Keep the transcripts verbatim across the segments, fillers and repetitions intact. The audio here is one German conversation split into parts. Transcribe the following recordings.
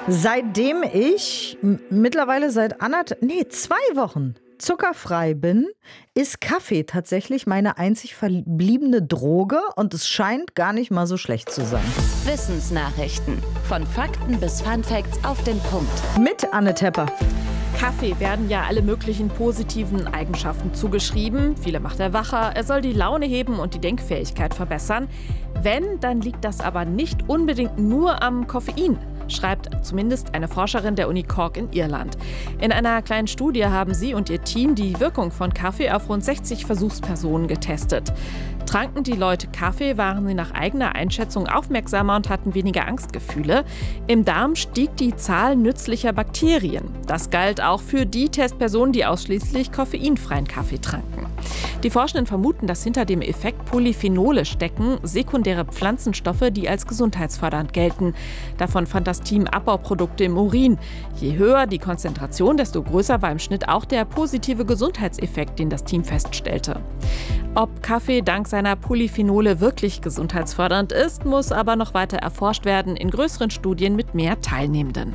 Seitdem ich m- mittlerweile seit anderthalb, nee, zwei Wochen zuckerfrei bin, ist Kaffee tatsächlich meine einzig verbliebene Droge und es scheint gar nicht mal so schlecht zu sein. Wissensnachrichten. Von Fakten bis Funfacts auf den Punkt. Mit Anne Tepper. Kaffee werden ja alle möglichen positiven Eigenschaften zugeschrieben. Viele macht er wacher, er soll die Laune heben und die Denkfähigkeit verbessern. Wenn, dann liegt das aber nicht unbedingt nur am Koffein, schreibt zumindest eine Forscherin der Uni Cork in Irland. In einer kleinen Studie haben sie und ihr Team die Wirkung von Kaffee auf rund sechzig Versuchspersonen getestet. Tranken die Leute Kaffee, waren sie nach eigener Einschätzung aufmerksamer und hatten weniger Angstgefühle. Im Darm stieg die Zahl nützlicher Bakterien. Das galt auch für die Testpersonen, die ausschließlich koffeinfreien Kaffee tranken. Die Forschenden vermuten, dass hinter dem Effekt Polyphenole stecken, sekundäre Pflanzenstoffe, die als gesundheitsfördernd gelten. Davon fand das Team Abbauprodukte im Urin. Je höher die Konzentration, desto größer war im Schnitt auch der positive Gesundheitseffekt, den das Team feststellte. Ob Kaffee dank seiner Polyphenole wirklich gesundheitsfördernd ist, muss aber noch weiter erforscht werden in größeren Studien mit mehr Teilnehmenden.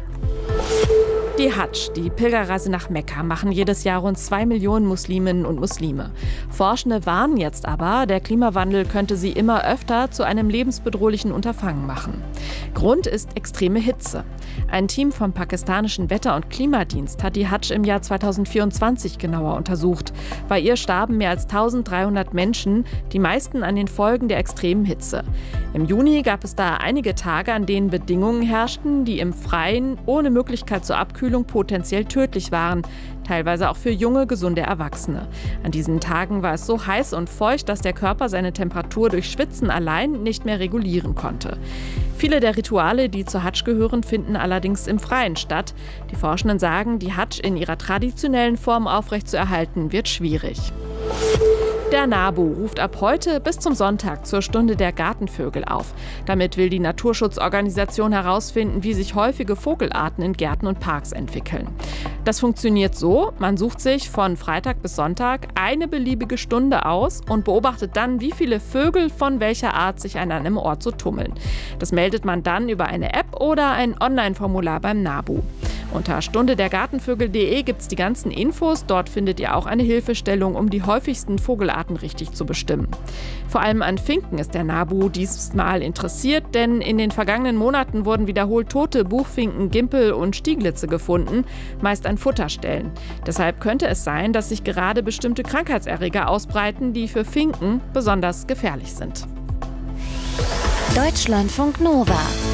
Die Hadsch, die Pilgerreise nach Mekka, machen jedes Jahr rund zwei Millionen Musliminnen und Muslime. Forschende warnen jetzt aber, der Klimawandel könnte sie immer öfter zu einem lebensbedrohlichen Unterfangen machen. Grund ist extreme Hitze. Ein Team vom pakistanischen Wetter- und Klimadienst hat die Hadsch im Jahr zweitausendvierundzwanzig genauer untersucht. Bei ihr starben mehr als eintausenddreihundert Menschen, die meisten an den Folgen der extremen Hitze. Im Juni gab es da einige Tage, an denen Bedingungen herrschten, die im Freien ohne Möglichkeit zur Abkühlung potenziell tödlich waren, teilweise auch für junge, gesunde Erwachsene. An diesen Tagen war es so heiß und feucht, dass der Körper seine Temperatur durch Schwitzen allein nicht mehr regulieren konnte. Viele der Rituale, die zur Hadsch gehören, finden allerdings im Freien statt. Die Forschenden sagen, die Hadsch in ihrer traditionellen Form aufrechtzuerhalten, wird schwierig. Der NABU ruft ab heute bis zum Sonntag zur Stunde der Gartenvögel auf. Damit will die Naturschutzorganisation herausfinden, wie sich häufige Vogelarten in Gärten und Parks entwickeln. Das funktioniert so: Man sucht sich von Freitag bis Sonntag eine beliebige Stunde aus und beobachtet dann, wie viele Vögel von welcher Art sich an einem Ort so tummeln. Das meldet man dann über eine App oder ein Online-Formular beim NABU. Unter stunde der gartenvögel punkt de gibt es die ganzen Infos. Dort findet ihr auch eine Hilfestellung, um die häufigsten Vogelarten richtig zu bestimmen. Vor allem an Finken ist der NABU diesmal interessiert, denn in den vergangenen Monaten wurden wiederholt tote Buchfinken, Gimpel und Stieglitze gefunden, meist an Futterstellen. Deshalb könnte es sein, dass sich gerade bestimmte Krankheitserreger ausbreiten, die für Finken besonders gefährlich sind. Deutschlandfunk Nova.